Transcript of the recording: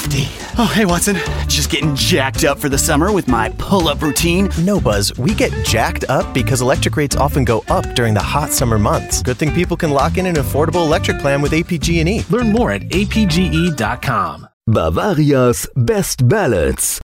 safety. Oh, hey, Watson. Just getting jacked up for the summer with my pull-up routine. No, Buzz, we get jacked up because electric rates often go up during the hot summer months. Good thing people can lock in an affordable electric plan with APG&E. Learn more at apge.com. Bavaria's Best Ballads.